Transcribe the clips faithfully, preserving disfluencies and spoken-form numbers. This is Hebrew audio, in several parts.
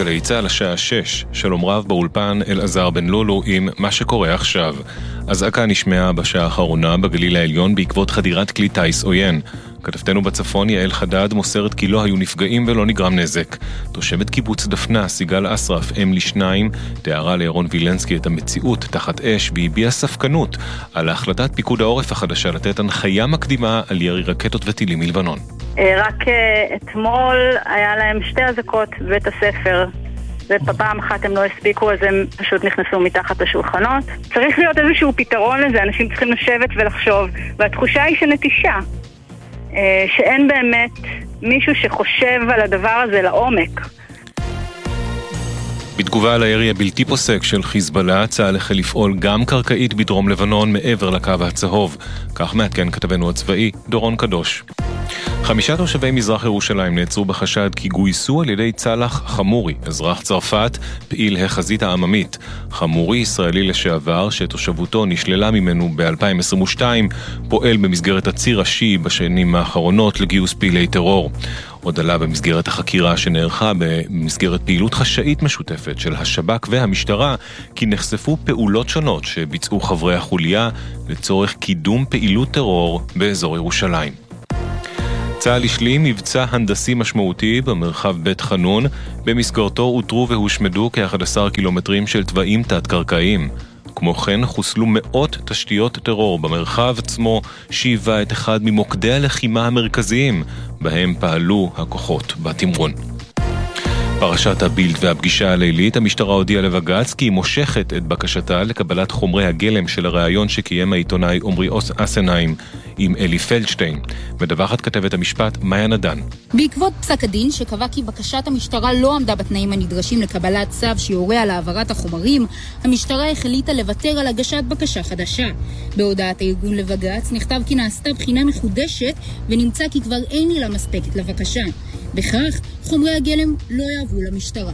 גלי צהל השעה שש, שלום רב באולפן אלעזר בן לולו עם מה שקורה עכשיו. אזעקה נשמעה בשעה האחרונה בגליל העליון בעקבות חדירת כלי טייס עוין. כתבתנו בצפון יעל חדד מוסרת כי לא היו נפגעים ולא נגרם נזק. תושבת קיבוץ דפנה, סיגל אסרף, אם לשניים, תיארה לירון וילנסקי את המציאות תחת אש והביעה ספקנות על החלטת פיקוד העורף החדשה לתת הנחיה מקדימה על ירי רקטות וטילים מלבנון. רק אתמול היה להם שתי אזעקות בבית הספר, ופעם אחת הם לא הספיקו, אז הם פשוט נכנסו מתחת השולחנות. צריך להיות איזשהו פתרון לזה, אנשים צריכים לשבת ולחשוב, והתחושה היא שנטישה, שאין באמת מישהו שחושב על הדבר הזה לעומק. בתגובה על הירי הבלתי פוסק של חיזבאללה, צה"ל החל לפעול גם קרקעית בדרום לבנון מעבר לקו הצהוב. כך מעדכן כתבנו הצבאי דורון קדוש. חמישה תושבי מזרח ירושלים נעצרו בחשד כי גויסו על ידי צלח חמורי, אזרח צרפת, פעיל החזית העממית. חמורי, ישראלי לשעבר, שתושבותו נשללה ממנו ב-אלפיים עשרים ושתיים, פועל במסגרת הציר השיעי בשנים האחרונות לגיוס פעילי טרור. עוד עלה במסגרת החקירה שנערכה במסגרת פעילות חשאית משותפת של השב"כ והמשטרה, כי נחשפו פעולות שונות שביצעו חברי החוליה לצורך קידום פעילות טרור באזור ירושלים. צה"ל השלים מבצע הנדסי משמעותי במרחב בית חנון, במסגרתו אותרו והושמדו כ-אחד עשר קילומטרים של תוואים תת-קרקעיים. כמו כן חוסלו מאות תשתיות טרור במרחב עצמו, שהיווה את אחד ממוקדי הלחימה המרכזיים בהם פעלו הכוחות בתמרון. פרשת הבילד והפגישה הלילית, המשטרה הודיעה לבג"ץ כי היא מושכת את בקשתה לקבלת חומרי הגלם של הראיון שקיים העיתונאי עומרי אסנהיים עם אלי פלדשטיין. מדווחת כתבת המשפט מאיה נדן. בעקבות פסק הדין שקבע כי בקשת המשטרה לא עמדה בתנאים הנדרשים לקבלת צו שיורה על העברת החומרים, המשטרה החליטה לוותר על הגשת בקשה חדשה. בהודעת הארגון לבג"ץ נכתב כי נעשתה בחינה מחודשת ונמצא כי כבר אין עילה מספקת לבקשה. בכך חומרי הגלם לא יעברו למשטרה.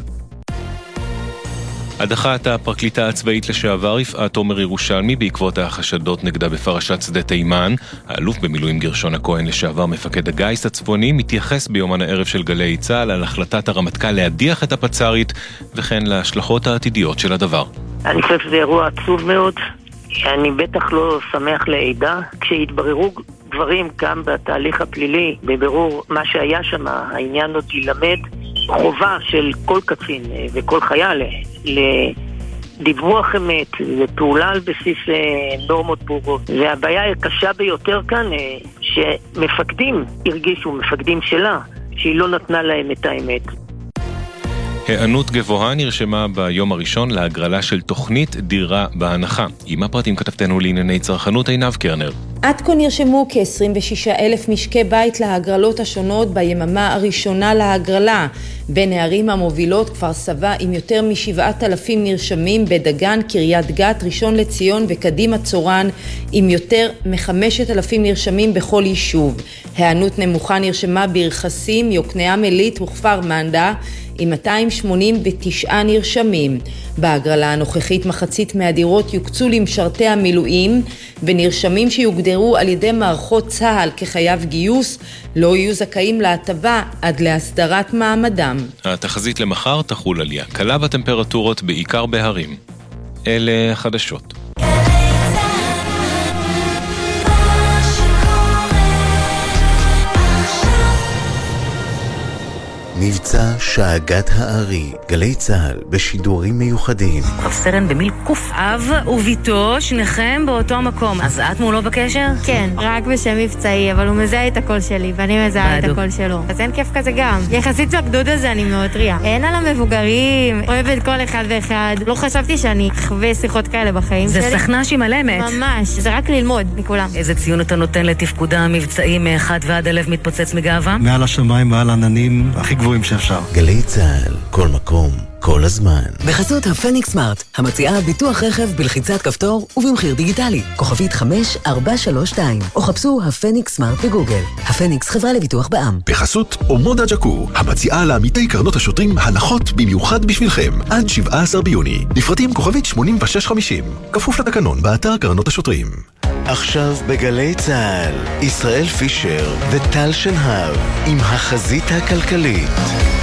הדחת הפרקליטה הצבאית לשעבר יפעת תומר ירושלמי בעקבות החשדות נגדה בפרשת שדה תימן. האלוף במילואים גרשון הכהן לשעבר מפקד הגיס הצפוני מתייחס ביומן הערב של גלי צהל על החלטת הרמטכ"ל להדיח את הפצ"רית וכן להשלכות העתידיות של הדבר. אני חושב שזה אירוע עצוב מאוד. אני בטח לא שמח לעידה. כשהתבררו דברים גם בתהליך הפלילי, בבירור מה שהיה שם, העניין עוד ילמד, חובה של כל קצין וכל חייל לדיווח אמת, לפעולה על בסיס נורמות ברורות. והבעיה הקשה ביותר כאן, שמפקדים הרגישו, מפקדים שלה, שהיא לא נתנה להם את האמת. הענות גבוהה נרשמה ביום הראשון להגרלה של תוכנית דירה בהנחה. עם הפרטים כתבתנו לענייני צרכנות עינב קרנר. עד כה נרשמו כ-עשרים ושישה אלף משקי בית להגרלות השונות ביממה הראשונה להגרלה. בין הערים המובילות כפר סבא עם יותר מ-שבעת אלפים נרשמים, בדגן, קריית גת, ראשון לציון וקדימה צורן עם יותר מ-חמשת אלפים נרשמים בכל יישוב. הענות נמוכה נרשמה ברכסים, יוקנעם עילית וכפר מנדה עם מאתיים שמונים ותשעה נרשמים. בהגרלה הנוכחית מחצית מהדירות יוקצו למשרתי המילואים, ונרשמים שיוגדרו על ידי מערכות צה"ל כחייב גיוס לא יהיו זכאים להטבה עד להסדרת מעמדם. התחזית למחר תחול עלייה קלה בטמפרטורות בעיקר בהרים. אלה חדשות. מבצע שאגת הארי, גלי צהל בשידורים מיוחדים. רב סרן במיל קוף. אב וביתו, שניכם באותו מקום. אז את מולו בקשר? כן, רק בשם מבצעי, אבל הוא מזהה את הקול שלי, ואני מזהה את הקול שלו. אז אין כיף כזה גם. יחסית לגדוד הזה אני מאוד טריה. אין על המבוגרים, אוהבת כל אחד ואחד. לא חשבתי שאני אחווה שיחות כאלה בחיים זה שלי. זה סכנה שהיא מלמת. ממש, זה רק ללמוד מכולם. איזה ציון אתה נותן לתפקודה המבצעי מאחד ועד הלב מתפוצץ מגאווה? מעל השמיים, מעל עננים, הכי גבוהים שאפשר. גלי צהל, כל מקום, כל הזמן. בחסות הפניקס סמארט, המציעה ביטוח רכב בלחיצת כפתור ובמחיר דיגיטלי. כוכבית חמש ארבע שלוש שתיים, או חפשו הפניקס סמארט בגוגל. הפניקס חברה לביטוח בע"מ. בחסות אומודה ג'קו, המציעה לעמיתי קרנות השוטרים הנחות במיוחד בשבילכם. עד שבעה עשר ביוני. לפרטים כוכבית שמונים ושש חמישים. כפוף לתקנון באתר קרנות השוטרים. עכשיו בגלי צהל, ישראל פישר וטל שנהב עם החזית הכלכלית.